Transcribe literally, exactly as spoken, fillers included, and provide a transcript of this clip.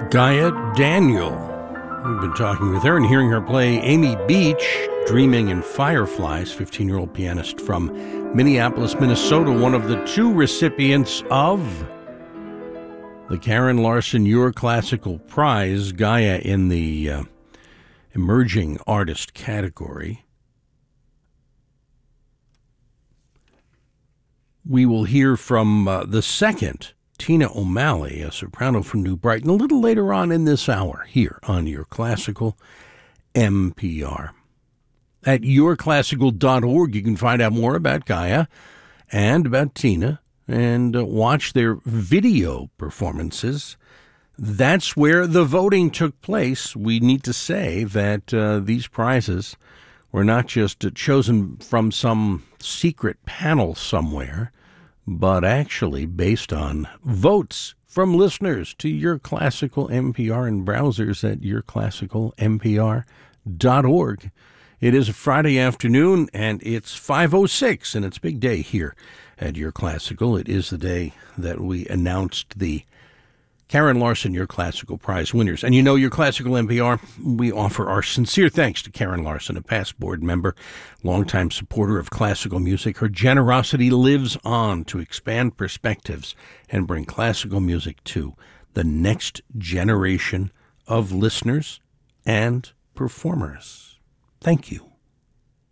Gaia Daniel. We've been talking with her and hearing her play Amy Beach, Dreaming in Fireflies, fifteen-year-old pianist from Minneapolis, Minnesota, one of the two recipients of the Karen Larson Your Classical Prize, Gaia in the uh, Emerging Artist category. We will hear from uh, the second, Tina O'Malley, a soprano from New Brighton, a little later on in this hour here on Your Classical N P R. At your classical dot org, you can find out more about Gaia and about Tina and uh, watch their video performances. That's where the voting took place. We need to say that uh, these prizes were not just uh, chosen from some secret panel somewhere, but actually based on votes from listeners to Your Classical N P R and browsers at your classical N P R dot org. It is a Friday afternoon, and it's five oh six, and it's a big day here at Your Classical. It is the day that we announced the Karen Larson Your Classical Prize winners. And you know, Your Classical N P R, we offer our sincere thanks to Karen Larson, a past board member, longtime supporter of classical music. Her generosity lives on to expand perspectives and bring classical music to the next generation of listeners and performers. Thank you.